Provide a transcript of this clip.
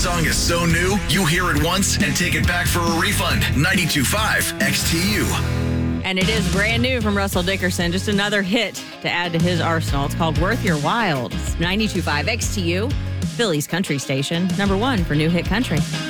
song is so new, you hear it once and take it back for a refund. 92.5 XTU. And it is brand new from Russell Dickerson. Just another hit to add to his arsenal. It's called Worth Your While. It's 92.5 XTU, Philly's country station. Number 1 for new hit country.